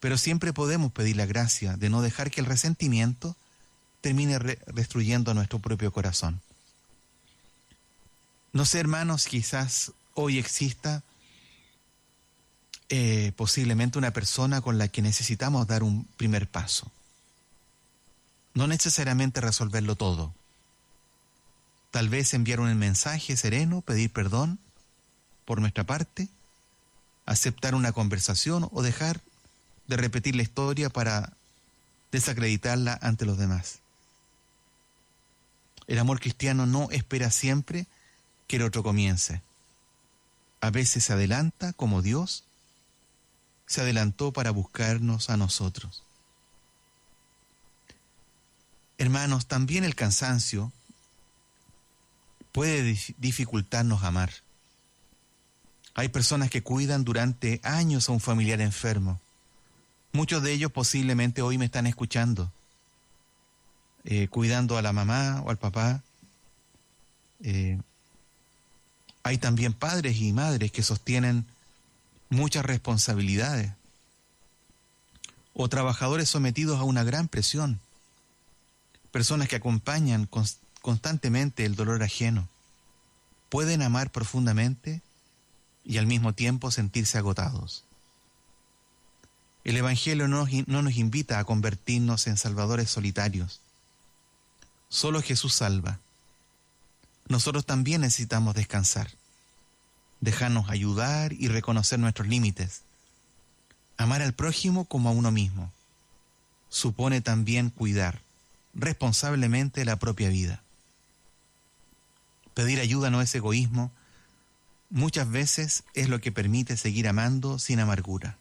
Pero siempre podemos pedir la gracia de no dejar que el resentimiento termine destruyendo nuestro propio corazón. No sé, hermanos, quizás hoy exista posiblemente una persona con la que necesitamos dar un primer paso. No necesariamente resolverlo todo. Tal vez enviar un mensaje sereno, pedir perdón por nuestra parte, aceptar una conversación o dejar de repetir la historia para desacreditarla ante los demás. El amor cristiano no espera siempre que el otro comience. A veces se adelanta como Dios se adelantó para buscarnos a nosotros. Hermanos, también el cansancio puede dificultarnos amar. Hay personas que cuidan durante años a un familiar enfermo. Muchos de ellos posiblemente hoy me están escuchando, cuidando a la mamá o al papá. Hay también padres y madres que sostienen muchas responsabilidades, o trabajadores sometidos a una gran presión, personas que acompañan constantemente el dolor ajeno. Pueden amar profundamente y al mismo tiempo sentirse agotados. El Evangelio no nos invita a convertirnos en salvadores solitarios. Solo Jesús salva. Nosotros también necesitamos descansar, dejarnos ayudar y reconocer nuestros límites. Amar al prójimo como a uno mismo supone también cuidar responsablemente la propia vida. Pedir ayuda no es egoísmo, muchas veces es lo que permite seguir amando sin amargura.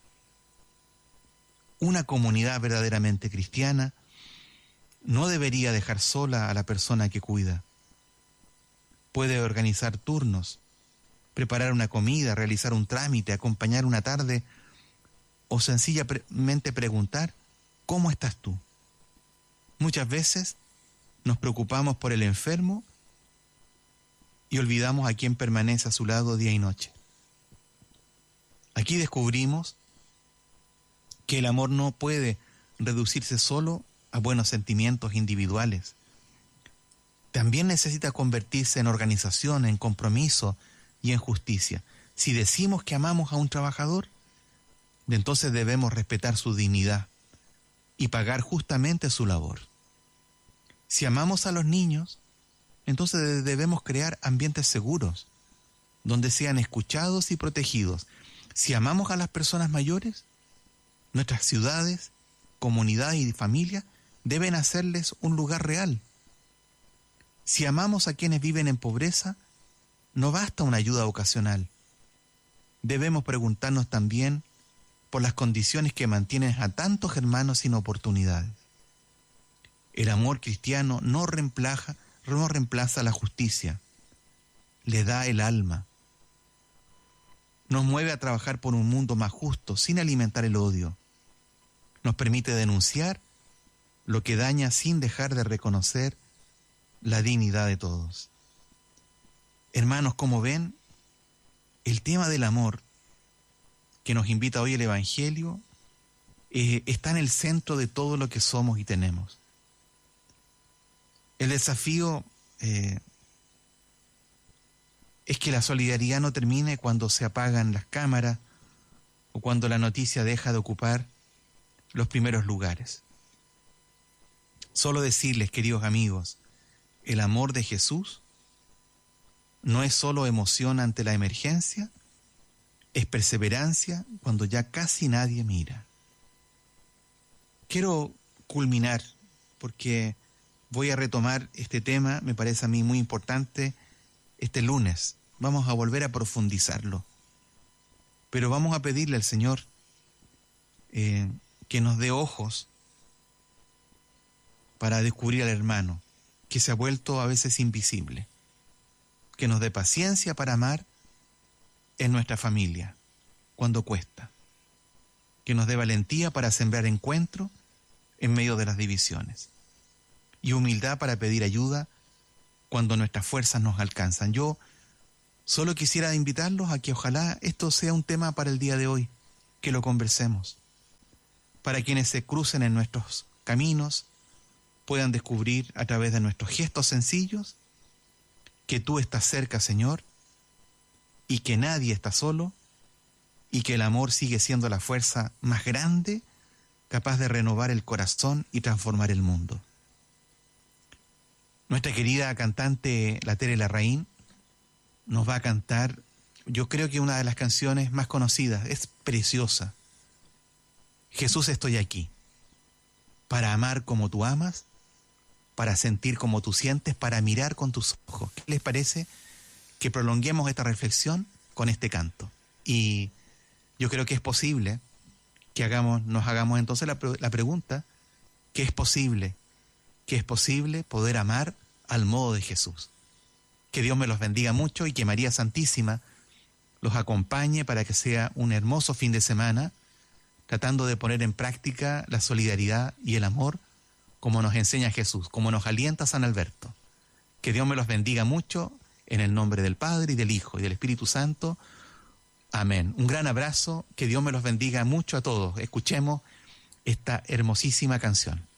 Una comunidad verdaderamente cristiana no debería dejar sola a la persona que cuida. Puede organizar turnos, preparar una comida, realizar un trámite, acompañar una tarde o sencillamente preguntar, ¿cómo estás tú? Muchas veces nos preocupamos por el enfermo y olvidamos a quien permanece a su lado día y noche. Aquí descubrimos que el amor no puede reducirse solo a buenos sentimientos individuales. También necesita convertirse en organización, en compromiso y en justicia. Si decimos que amamos a un trabajador, entonces debemos respetar su dignidad y pagar justamente su labor. Si amamos a los niños, entonces debemos crear ambientes seguros, donde sean escuchados y protegidos. Si amamos a las personas mayores, nuestras ciudades, comunidades y familias deben hacerles un lugar real. Si amamos a quienes viven en pobreza, no basta una ayuda ocasional. Debemos preguntarnos también por las condiciones que mantienen a tantos hermanos sin oportunidades. El amor cristiano no reemplaza la justicia, le da el alma. Nos mueve a trabajar por un mundo más justo, sin alimentar el odio. Nos permite denunciar lo que daña sin dejar de reconocer la dignidad de todos. Hermanos, como ven, el tema del amor que nos invita hoy el Evangelio está en el centro de todo lo que somos y tenemos. El desafío es que la solidaridad no termine cuando se apagan las cámaras o cuando la noticia deja de ocupar los primeros lugares. Solo decirles, queridos amigos, el amor de Jesús no es solo emoción ante la emergencia, es perseverancia cuando ya casi nadie mira. Quiero culminar porque voy a retomar este tema, me parece a mí muy importante, este lunes. Vamos a volver a profundizarlo. Pero vamos a pedirle al Señor que nos dé ojos para descubrir al hermano, que se ha vuelto a veces invisible. Que nos dé paciencia para amar en nuestra familia, cuando cuesta. Que nos dé valentía para sembrar encuentro en medio de las divisiones. Y humildad para pedir ayuda cuando nuestras fuerzas nos alcanzan. Yo solo quisiera invitarlos a que ojalá esto sea un tema para el día de hoy, que lo conversemos. para quienes se crucen en nuestros caminos, puedan descubrir a través de nuestros gestos sencillos que tú estás cerca, Señor, y que nadie está solo, y que el amor sigue siendo la fuerza más grande, capaz de renovar el corazón y transformar el mundo. Nuestra querida cantante, la Tere Larraín, nos va a cantar, yo creo que una de las canciones más conocidas, es preciosa. Jesús, estoy aquí, para amar como tú amas, para sentir como tú sientes, para mirar con tus ojos. ¿Qué les parece que prolonguemos esta reflexión con este canto? Y yo creo que es posible que nos hagamos entonces la pregunta, ¿qué es posible? ¿Qué es posible poder amar al modo de Jesús? Que Dios me los bendiga mucho y que María Santísima los acompañe para que sea un hermoso fin de semana, tratando de poner en práctica la solidaridad y el amor como nos enseña Jesús, como nos alienta San Alberto. Que Dios me los bendiga mucho en el nombre del Padre y del Hijo y del Espíritu Santo. Amén. Un gran abrazo, que Dios me los bendiga mucho a todos. Escuchemos esta hermosísima canción.